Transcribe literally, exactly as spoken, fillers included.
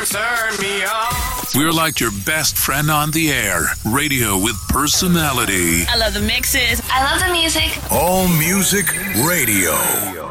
Turn me on. We're like your best friend on the air. Radio with personality. I love the mixes. I love the music. All Music Radio.